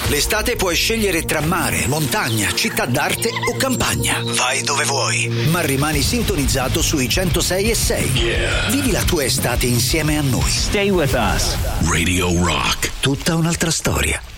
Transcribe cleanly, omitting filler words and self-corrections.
L'estate puoi scegliere tra mare, montagna, città d'arte o campagna. Vai dove vuoi, ma rimani sintonizzato sui 106.6. Yeah. Vivi la tua estate insieme a noi. Stay with us. Radio Rock. Tutta un'altra storia.